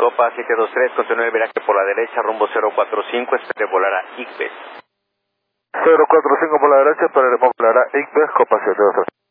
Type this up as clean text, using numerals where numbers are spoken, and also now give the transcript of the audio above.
Copa 723, continúe el viraje por la derecha, rumbo 045, espere volar a Igbes. 045 por la derecha, esperaremos volar a Igbes, Copa 723.